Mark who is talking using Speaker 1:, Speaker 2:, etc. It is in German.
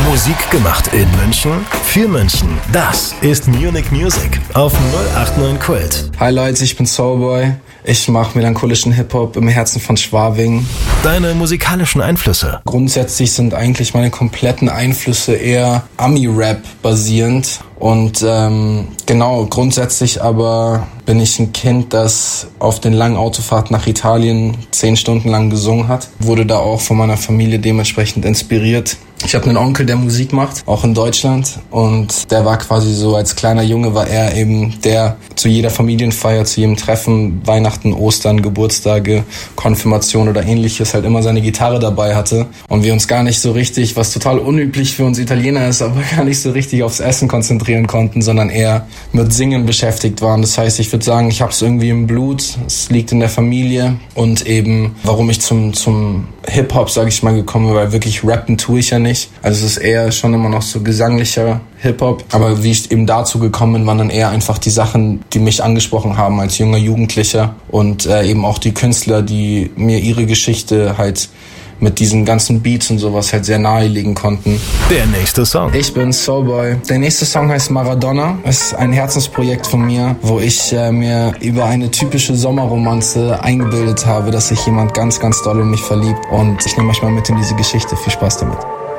Speaker 1: Musik gemacht in München, für München. Das ist Munich Music auf 089 Kult.
Speaker 2: Hi Leute, ich bin Soulboy. Ich mache melancholischen Hip-Hop im Herzen von Schwabing.
Speaker 1: Deine musikalischen Einflüsse?
Speaker 2: Grundsätzlich sind eigentlich meine kompletten Einflüsse eher Ami-Rap basierend. Und grundsätzlich aber bin ich ein Kind, das auf den langen Autofahrten nach Italien 10 Stunden lang gesungen hat. Wurde da auch von meiner Familie dementsprechend inspiriert. Ich habe einen Onkel, der Musik macht, auch in Deutschland. Und der war quasi so, als kleiner Junge war er eben der zu jeder Familienfeier, zu jedem Treffen, Weihnachten, Ostern, Geburtstage, Konfirmation oder ähnliches halt immer seine Gitarre dabei hatte. Und wir uns gar nicht so richtig, was total unüblich für uns Italiener ist, aber gar nicht so richtig aufs Essen konzentrieren konnten, sondern eher mit Singen beschäftigt waren. Das heißt, ich würde sagen, ich habe es irgendwie im Blut, es liegt in der Familie. Und eben, warum ich zum Hip-Hop, sage ich mal, gekommen bin, weil wirklich rappen tue ich ja nicht. Also es ist eher schon immer noch so gesanglicher Hip-Hop. Aber wie ich eben dazu gekommen bin, waren dann eher einfach die Sachen, die mich angesprochen haben als junger Jugendlicher. Und eben auch die Künstler, die mir ihre Geschichte halt mit diesen ganzen Beats und sowas halt sehr nahelegen konnten.
Speaker 1: Der nächste Song.
Speaker 2: Ich bin Soulboy. Der nächste Song heißt Maradona. Es ist ein Herzensprojekt von mir, wo ich mir über eine typische Sommerromanze eingebildet habe, dass sich jemand ganz, ganz doll in mich verliebt. Und ich nehme euch mal mit in diese Geschichte. Viel Spaß damit.